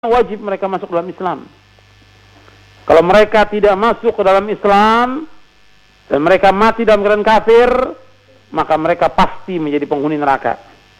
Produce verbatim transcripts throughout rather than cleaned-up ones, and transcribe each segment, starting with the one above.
wajib mereka masuk dalam Islam. Kalau mereka tidak masuk ke dalam Islam dan mereka mati dalam keadaan kafir, maka mereka pasti menjadi penghuni neraka.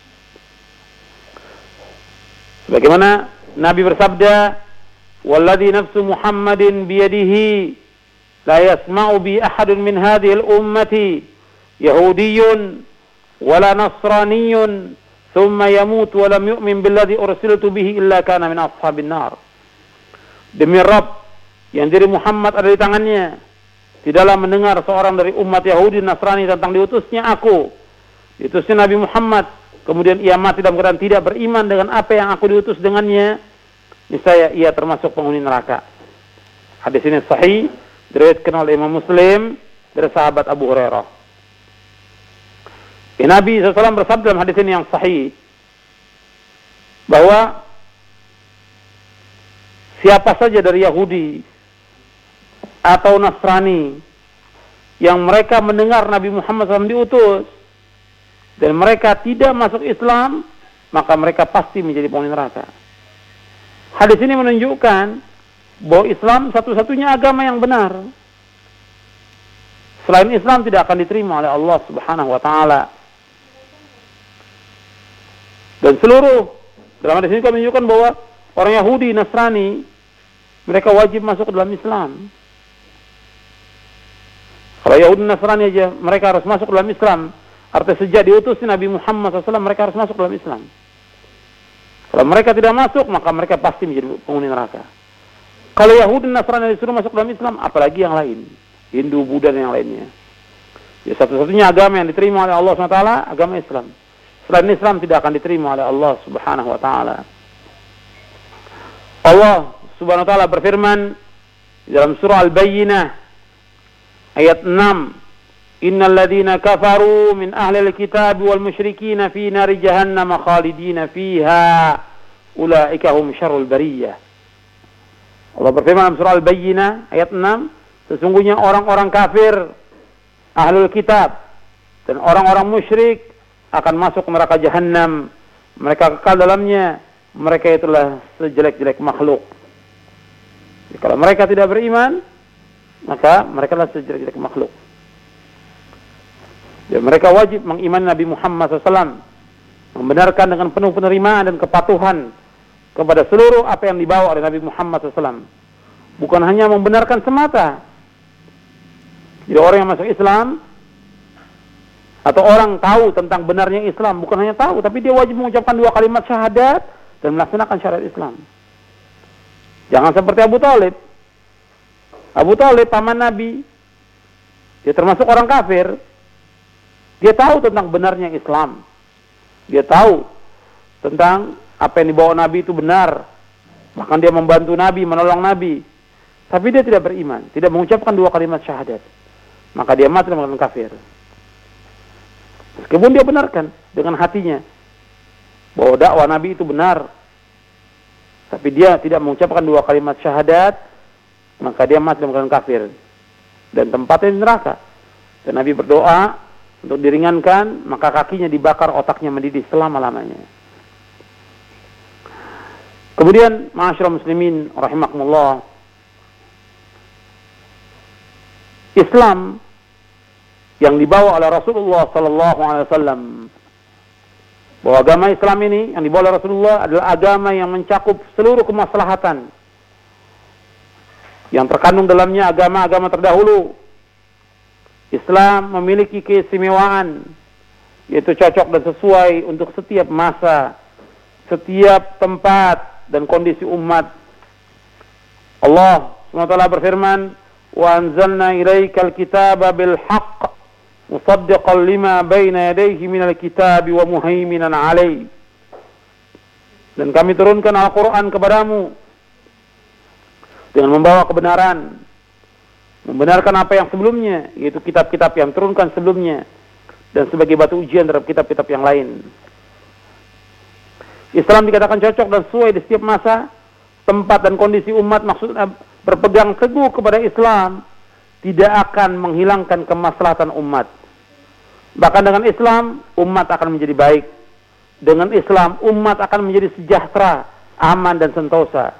Sebagaimana Nabi bersabda, "Walladzi nafsu Muhammadin biyadihi la yasma'u bi ahadun min hadhihi al-ummati yahudiyyun wala nasraniyyun thumma yamut wa lam yu'min billadzi ursiltu bihi illa kana min ashabin nar." Demi Rabb, yang diri Muhammad ada di tangannya, tidaklah mendengar seorang dari umat Yahudi Nasrani tentang diutusnya aku, diutusnya Nabi Muhammad, kemudian ia mati dalam keadaan tidak beriman dengan apa yang aku diutus dengannya, niscaya ia termasuk penghuni neraka. Hadis ini sahih, diriwayatkan oleh Imam Muslim dari sahabat Abu Hurairah. Nabi shallallahu alaihi wasallam bersabda dalam hadis ini yang sahih bahwa siapa saja dari Yahudi atau Nasrani yang mereka mendengar Nabi Muhammad shallallahu alaihi wasallam diutus dan mereka tidak masuk Islam, maka mereka pasti menjadi penghuni neraka. Hadis ini menunjukkan bahwa Islam satu-satunya agama yang benar. Selain Islam tidak akan diterima oleh Allah Subhanahu wa taala. Dan seluruh dalam hadis ini menunjukkan bahwa orang Yahudi, Nasrani, mereka wajib masuk ke dalam Islam. Kalau Yahudi, Nasrani aja mereka harus masuk ke dalam Islam, artinya sejak diutus Nabi Muhammad shallallahu alaihi wasallam mereka harus masuk ke dalam Islam. Kalau mereka tidak masuk, maka mereka pasti menjadi penghuni neraka. Kalau Yahudi, Nasrani disuruh masuk ke dalam Islam, apalagi yang lain, Hindu, Buddha dan yang lainnya. Ya, satu-satunya agama yang diterima oleh Allah subhanahu wa taala agama Islam. Selain Islam tidak akan diterima oleh Allah Subhanahu wa taala. Allah Subhanahu wa taala berfirman dalam surah Al-Bayyinah ayat enam, "Innal ladzina kafaru min ahlil kitab wal musyrikin fi nari jahannam khalidina fiha ulaika hum syarrul bariyah." Allah berfirman dalam surah Al-Bayyinah ayat enam, sesungguhnya orang-orang kafir, ahlul kitab dan orang-orang musyrik akan masuk ke neraka Jahannam. Mereka kekal dalamnya. Mereka itulah sejelek-jelek makhluk. Jadi, kalau mereka tidak beriman, maka mereka adalah sejelek-jelek makhluk. Jadi, mereka wajib mengimani Nabi Muhammad shallallahu alaihi wasallam, membenarkan dengan penuh penerimaan dan kepatuhan kepada seluruh apa yang dibawa oleh Nabi Muhammad shallallahu alaihi wasallam. Bukan hanya membenarkan semata. Jadi orang yang masuk Islam atau orang tahu tentang benarnya Islam, bukan hanya tahu, tapi dia wajib mengucapkan dua kalimat syahadat dan melaksanakan syariat Islam. Jangan seperti Abu Thalib. Abu Thalib paman Nabi, dia termasuk orang kafir. Dia tahu tentang benarnya Islam. Dia tahu tentang apa yang dibawa Nabi itu benar. Bahkan dia membantu Nabi, menolong Nabi. Tapi dia tidak beriman, tidak mengucapkan dua kalimat syahadat. Maka dia mati dalam keadaan kafir. Meskipun dia benarkan dengan hatinya bahwa dakwah Nabi itu benar, tapi dia tidak mengucapkan dua kalimat syahadat, maka dia mati dalam keadaan kafir dan tempatnya di neraka. Dan Nabi berdoa untuk diringankan, maka kakinya dibakar, otaknya mendidih selama-lamanya. Kemudian ma'asyiral muslimin rahimakumullah, Islam yang dibawa oleh Rasulullah sallallahu alaihi wasallam, bahwa agama Islam ini yang dibawa oleh Rasulullah adalah agama yang mencakup seluruh kemaslahatan yang terkandung dalamnya agama-agama terdahulu. Islam memiliki keistimewaan, yaitu cocok dan sesuai untuk setiap masa, setiap tempat dan kondisi umat. Allah subhanahu wa taala berfirman, "Wa anzalna ilaikal kitaba bil haqq musaddiqan lima baina yadayhi minal kitabi wa muhaiminan alaihi." Dan kami turunkan Al-Quran kepadamu dengan membawa kebenaran, membenarkan apa yang sebelumnya, yaitu kitab-kitab yang turunkan sebelumnya, dan sebagai batu ujian terhadap kitab-kitab yang lain. Islam dikatakan cocok dan sesuai di setiap masa, tempat dan kondisi umat. Maksudnya berpegang teguh kepada Islam tidak akan menghilangkan kemaslahatan umat. Bahkan dengan Islam, umat akan menjadi baik. Dengan Islam, umat akan menjadi sejahtera, aman dan sentosa.